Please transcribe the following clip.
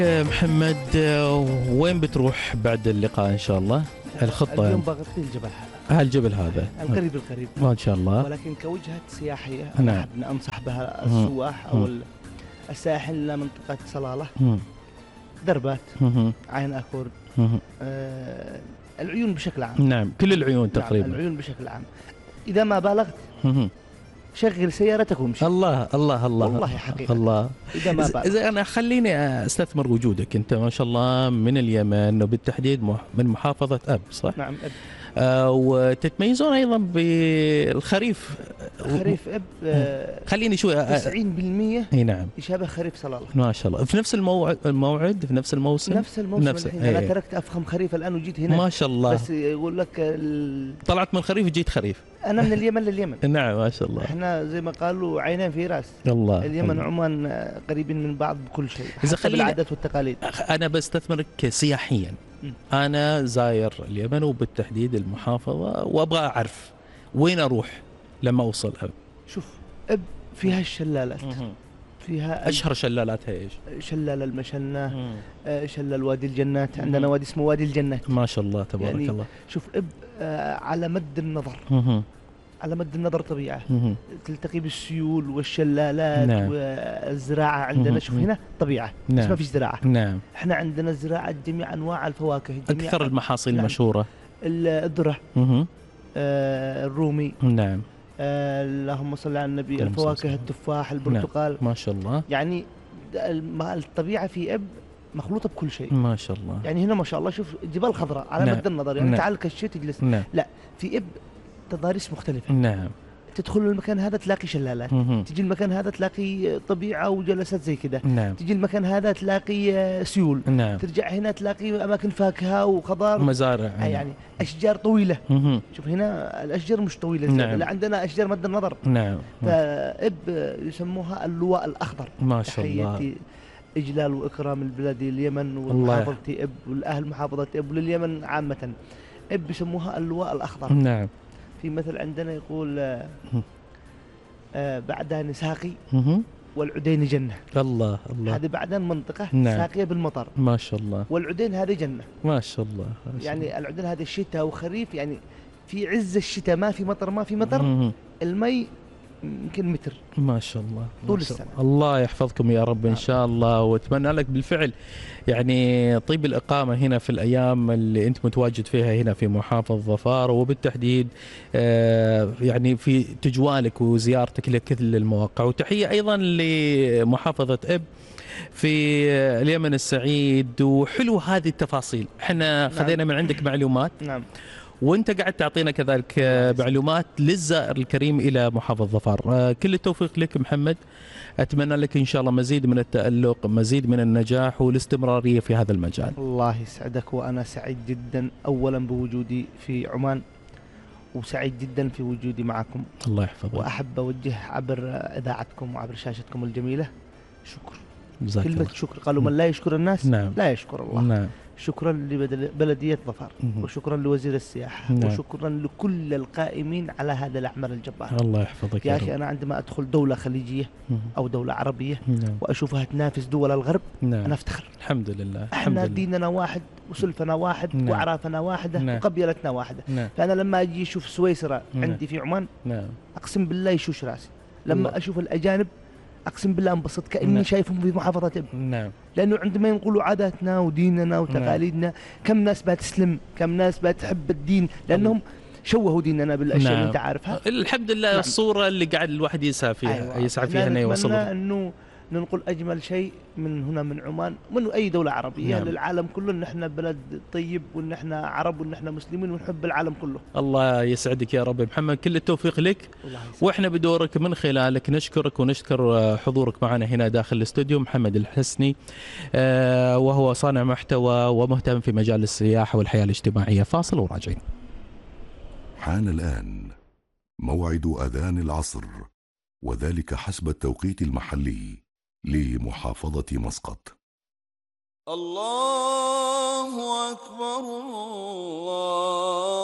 محمد، وين بتروح بعد اللقاء إن شاء الله؟ الخطة اليوم بغطي الجبل هالجبل هذا القريب ما شاء الله، ولكن كوجهة سياحية نعم. أحب أن أنصح بها السواح أو السائحين إلى منطقة صلالة، دربات، عين أكور، العيون بشكل عام. نعم، كل العيون تقريبا. نعم، العيون بشكل عام. إذا ما بالغت شغل سيارتك وامشي. الله الله الله والله حقيقة الله. إذا ما بالغت. إذا أنا خليني أستثمر وجودك، أنت ما شاء الله من اليمن وبالتحديد من محافظة أب، صح؟ نعم أب. وتتميزون أيضا بالخريف. خريف أب خليني شوي 90% اي نعم يشابه خريف صلالة. ما شاء الله. في نفس الموعد في نفس الموسم. نفس الحين. أنا تركت أفخم خريف الآن وجيت هنا ما شاء الله. بس يقول لك طلعت من الخريف وجيت خريف. أنا من اليمن لليمن. نعم ما شاء الله. احنا زي ما قالوا عينين في راس. الله. اليمن الله. وعمان قريبين من بعض بكل شيء، إذا حتى بالعادات والتقاليد. أنا بستثمرك سياحيا. أنا زاير اليمن وبالتحديد المحافظة، وأبغى أعرف وين أروح لما أوصل أب. شوف أب فيها الشلالات، فيها أشهر شلالاتها إيش؟ شلال المشنة، شلال وادي الجنات، عندنا وادي اسمه وادي الجنات. ما شاء الله تبارك يعني الله. شوف أب على مد النظر، على مد النظر طبيعة، تلتقي بالسيول والشلالات. نعم. والزراعة عندنا شوف هنا طبيعة. نعم. بس ما فيش زراعة. نعم. احنا عندنا زراعة جميع أنواع الفواكه، أكثر المحاصيل نعم. المشهورة الذرة، الرومي. نعم. اللهم صل على النبي. الفواكه، التفاح، البرتقال. نعم. ما شاء الله. يعني الطبيعة في أب مخلوطة بكل شيء. ما شاء الله. يعني هنا ما شاء الله شوف جبال خضراء على نعم. مد النظر. يعني نعم. تعال كالشيء تجلس. نعم. لا، في أب تضاريس مختلفة. نعم. تدخل المكان هذا تلاقي شلالات، تجي المكان هذا تلاقي طبيعة وجلسات زي كذا. نعم. تجي المكان هذا تلاقي سيول. نعم. ترجع هنا تلاقي أماكن فاكهة وخضار، مزارع. يعني أشجار طويلة. شوف هنا الأشجار مش طويلة. نعم. لا، عندنا أشجار مد النظر. نعم. فأب يسموها اللواء الأخضر. ما شاء الله. تحياتي إجلال وإكرام البلاد اليمن ومحافظة أب والأهل محافظة أب ولليمن عامة. أب يسموها اللواء الأخضر. نعم. في مثل عندنا يقول بعدان ساقي والعدين جنة. الله الله. هذه بعدان منطقة نعم. ساقية بالمطر. ما شاء الله. والعدين هذه جنة. ما شاء الله. يعني العدين هذه الشتاء وخريف، يعني في عز الشتاء ما في مطر المي يمكن متر. ما شاء الله طول السنة. الله يحفظكم يا رب إن شاء الله، واتمنى لك بالفعل يعني طيب الإقامة هنا في الأيام اللي أنت متواجد فيها هنا في محافظة ظفار، وبالتحديد يعني في تجوالك وزيارتك لكل المواقع. وتحية أيضا لمحافظة أب في اليمن السعيد. وحلو هذه التفاصيل، احنا خذينا من عندك معلومات. نعم. وانت قاعد تعطينا كذلك معلومات للزائر الكريم الى محافظة ظفار. كل التوفيق لك محمد، اتمنى لك ان شاء الله مزيد من التألق، مزيد من النجاح والاستمرارية في هذا المجال. الله يسعدك، وانا سعيد جدا اولا بوجودي في عمان، وسعيد جدا في وجودي معكم. الله يحفظك. واحب اوجه عبر اذاعتكم وعبر شاشتكم الجميلة شكر. كلمة شكر. قالوا من لا يشكر الناس نعم. لا يشكر الله. نعم. شكرا لبلدية ظفار، وشكرا لوزير السياحة، نعم. وشكرا لكل القائمين على هذا العمل الجبار. الله يحفظك يا أخي. أنا عندما أدخل دولة خليجية أو دولة عربية وأشوفها تنافس دول الغرب، أنا أفتخر. الحمد لله. احنا ديننا واحد وسلفنا واحد وأعرافنا واحدة وقبيلتنا واحدة. فأنا لما أجي أشوف سويسرا عندي في عمان أقسم بالله يشوش راسي. لما أشوف الأجانب أقسم بالله انبسط كأني شايفهم في محافظة أب. نعم. لأنه عندما ينقلوا عاداتنا وديننا وتقاليدنا، كم ناس بتسلم، كم ناس بتحب الدين، لأنهم شوهوا ديننا بالأشياء اللي أنت عارفها. الحمد لله. الصورة اللي قاعد الواحد يسعى فيها. أيوة. يسعى فيها أنه يوصل. أنه ننقل أجمل شيء من هنا من عمان من أي دولة عربية للعالم كله، إن إحنا بلد طيب، وإن إحنا عرب، وإن إحنا مسلمين، ونحب العالم كله. الله يسعدك يا رب محمد، كل التوفيق لك. وإحنا بدورك من خلالك نشكرك ونشكر حضورك معنا هنا داخل الاستوديو محمد الحسني، وهو صانع محتوى ومهتم في مجال السياحة والحياة الاجتماعية. فاصل وراجعين. حان الآن موعد أذان العصر، وذلك حسب التوقيت المحلي لمحافظة مسقط. الله أكبر الله